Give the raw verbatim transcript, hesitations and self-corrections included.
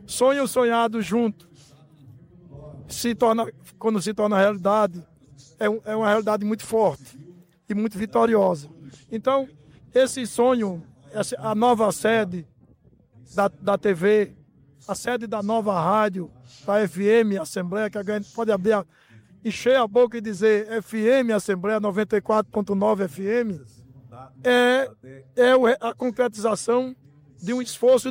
sonho sonhado junto, se torna, quando se torna realidade, é, um, é uma realidade muito forte e muito vitoriosa. Então, esse sonho, essa, a nova sede da, da T V, a sede da nova rádio, da F M Assembleia, que a gente pode abrir, a, encher a boca e dizer F M Assembleia noventa e quatro ponto nove F M, é, é a concretização de um esforço